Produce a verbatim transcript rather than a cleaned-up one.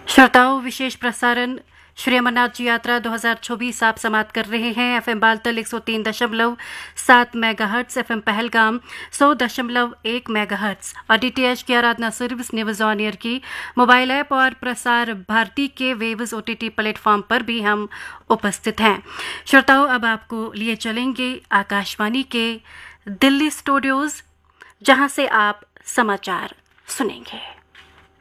श्रोताओं, विशेष प्रसारण श्री अमरनाथ जी यात्रा दो हज़ार चौबीस आप समाप्त कर रहे हैं। एफएम बालतल एक सौ तीन दशमलव सात मेगाहर्ट्ज, एफएम पहलगाम सौ दशमलव एक मेगाहर्ट्ज और डीटीएच की आराधना सर्विस न्यूज ऑन एयर की मोबाइल ऐप और प्रसार भारती के वेव्स ओटीटी प्लेटफॉर्म पर भी हम उपस्थित हैं। श्रोताओं, अब आपको लिए चलेंगे आकाशवाणी के दिल्ली स्टूडियोज, जहां से आप समाचार सुनेंगे।